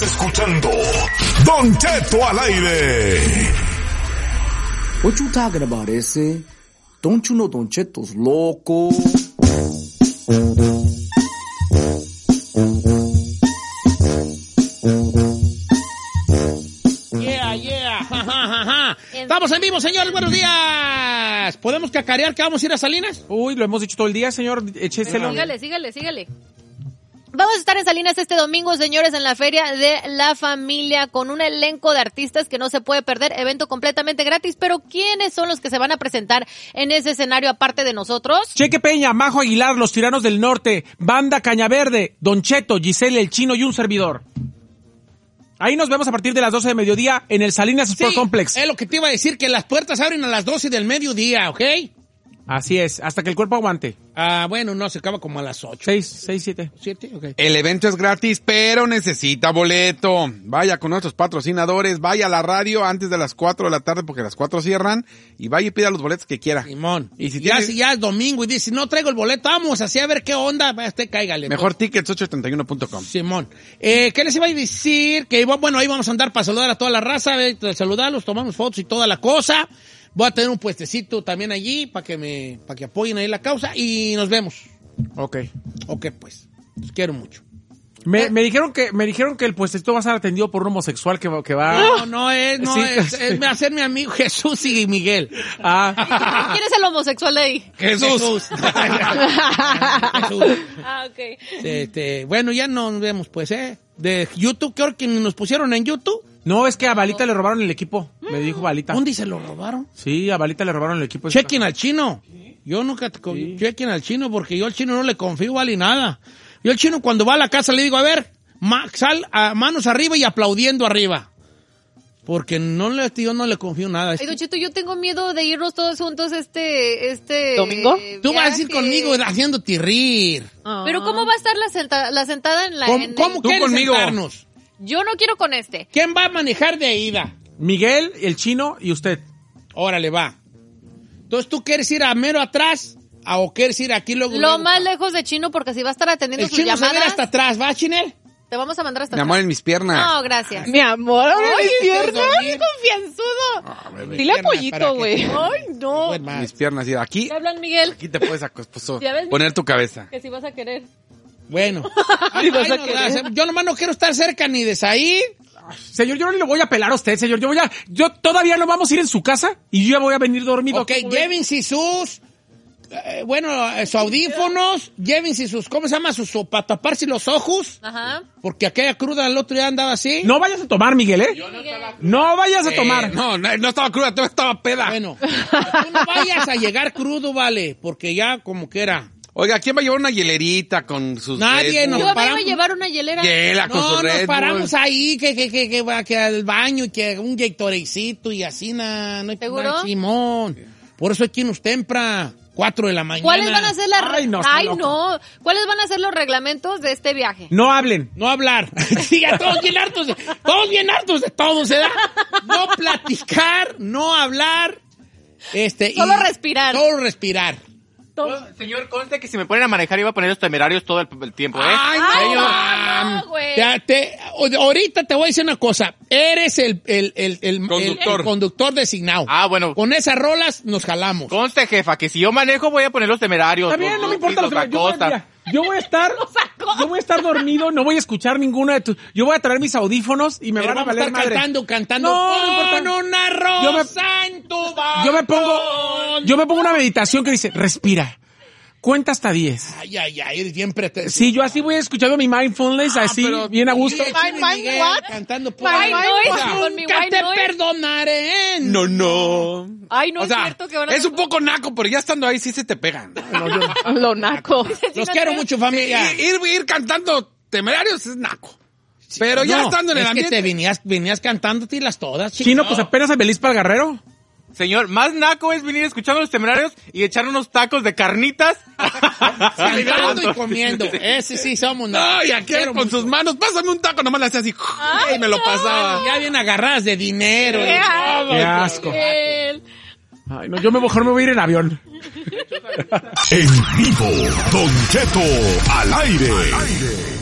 Escuchando Don Cheto al aire. What you talking about, ese? Don't you know Don Cheto's loco? Yeah. Estamos en vivo, señores, buenos días. ¿Podemos cacarear que vamos a ir a Salinas? Uy, lo hemos dicho todo el día, señor. Écheselo. Sígale. Vamos a estar en Salinas este domingo, señores, en la Feria de la Familia, con un elenco de artistas que no se puede perder, evento completamente gratis, pero ¿quiénes son los que se van a presentar en ese escenario aparte de nosotros? Cheque Peña, Majo Aguilar, Los Tiranos del Norte, Banda Cañaverde, Don Cheto, Giselle, El Chino y un servidor. Ahí nos vemos a partir de las 12 de mediodía en el Salinas Sport Complex. Es lo que te iba a decir, que las puertas abren a las 12 del mediodía, ¿ok? Así es, hasta que el cuerpo aguante. Bueno, no, se acaba como a las 8. 7. ¿7? Ok. El evento es gratis, pero necesita boleto. Vaya con nuestros patrocinadores, vaya a la radio antes de las 4 de la tarde porque las 4 cierran y vaya y pida los boletos que quiera. Simón. Y si ya es domingo y dice, no traigo el boleto, vamos así a ver qué onda, cáigale. Mejor tickets 871.com. Simón. ¿Qué les iba a decir? Que bueno, ahí vamos a andar para saludar a toda la raza, saludarlos, tomamos fotos y toda la cosa. Voy a tener un puestecito también allí para que apoyen ahí la causa y nos vemos. Ok, pues. Los quiero mucho. Me dijeron que el puestecito va a ser atendido por un homosexual que va. Es hacer mi amigo Jesús y Miguel. ¿Quién es el homosexual de ahí? Jesús. Jesús. Ok. Bueno, ya nos vemos, pues, de YouTube, creo que nos pusieron en YouTube. No, es que a Balita le robaron el equipo, me dijo Balita. ¿Dónde se lo robaron? Sí, a Balita le robaron el equipo. Chequen al Chino. Yo nunca chequen al Chino porque yo al Chino no le confío, vale nada. Yo al Chino cuando va a la casa le digo, a ver, sal a manos arriba y aplaudiendo arriba. Porque yo no le confío nada. Ay, Don Cheto, yo tengo miedo de irnos todos juntos este ¿domingo? Tú viaje. vas a ir conmigo haciéndote rir. Pero ¿cómo va a estar la sentada en la... ¿Cómo quieres conmigo? sentarnos? Yo no quiero con este. ¿Quién va a manejar de ida? Miguel, el Chino y usted. Órale, va. Entonces, ¿tú quieres ir a mero atrás o quieres ir aquí luego? Lo más lejos de Chino, porque si va a estar atendiendo sus llamadas... El Chino se va hasta atrás, ¿va, Chinel? Te vamos a mandar hasta Mi atrás. amor, en mis piernas. No, gracias. Mi amor, en mis piernas. ¡Ay, confianzudo! Dile a Pollito, güey. ¡Ay, no! Mis piernas, y aquí, ¿Qué hablan, Miguel? aquí te puedes poner tu cabeza. Que si vas a querer. Bueno. Yo nomás no quiero estar cerca ni de Said. Señor, yo no le voy a pelar a usted, señor. Yo todavía no vamos a ir en su casa y yo ya voy a venir dormido. Ok, llévense sus... sus audífonos, llévense sus, ¿cómo se llama? Para taparse los ojos. Ajá. Porque aquella cruda el otro día andaba así. No vayas a tomar, Miguel, ¿eh? No vayas a tomar. No estaba cruda, todo estaba peda. Bueno, tú no vayas a llegar crudo, vale, porque ya como que era... Oiga, ¿quién va a llevar una hielerita con sus Nadie, Red Bull? no. Yo me iba a llevar una hielera. Hiela con sus Red nos Bull. paramos ahí, que al baño y que un Gatorecito y así, no hay ¿Seguro? Simón. Por eso aquí nos tempra. 4 de la mañana. ¿Cuáles van a ser las no. ¿Cuáles van a ser los reglamentos de este viaje? No hablen. No hablar. Sí, ya todos bien hartos de todo, ¿se da? No platicar, no hablar. Solo respirar. Solo respirar. Señor, conste que si me ponen a manejar iba a poner los temerarios todo el tiempo, ¿eh? Ay, no, güey. Ahorita te voy a decir una cosa. Eres el conductor designado. Bueno. Con esas rolas nos jalamos. Conste, jefa, que si yo manejo voy a poner los temerarios. Está bien, no me importa los temerarios. Yo voy a estar dormido, no voy a escuchar ninguna de tus... Yo voy a traer mis audífonos y me van a valer madre. Cantando. No, una rosa en tu balcón. Yo me pongo una meditación que dice, respira, cuenta hasta 10. Ay, siempre te... Sí, yo así voy escuchando mi mindfulness, así, bien a gusto. Cantando por Ay, no, con mi nunca white te noise. perdonaré. No. Ay, no O es sea, cierto que ahora... es un poco naco, pero ya estando ahí sí se te pegan. Lo naco. Los quiero mucho, familia. Ir cantando temerarios es naco. Pero ya estando en el ambiente... Es que te venías cantándote todas, chico. Chino, pues apenas el Belis para el Guerrero. Señor, más naco es venir escuchando los temerarios y echar unos tacos de carnitas. Cantando y comiendo. Ese sí somos. No, y aquí con sus manos, pásame un taco, nomás le hacía así. Y me lo pasaba. Ya bien agarradas de dinero. Qué asco. Ay, no, yo mejor me voy a ir en avión. En vivo, Don Cheto al aire.